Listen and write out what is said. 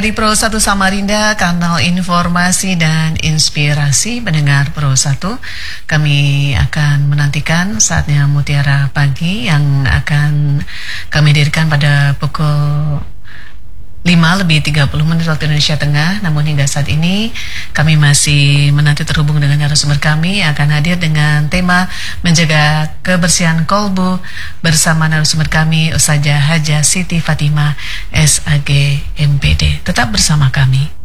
di Pro 1 Samarinda, kanal informasi dan inspirasi pendengar Pro 1. Kami akan menantikan saatnya Mutiara Pagi yang akan kami hadirkan pada pukul 5:30 waktu Indonesia Tengah. Namun hingga saat ini kami masih menanti terhubung dengan narasumber kami akan hadir dengan tema menjaga kebersihan kolbu bersama narasumber kami Ustazah Hajah Siti Fatimah SAG MPD. Tetap bersama kami.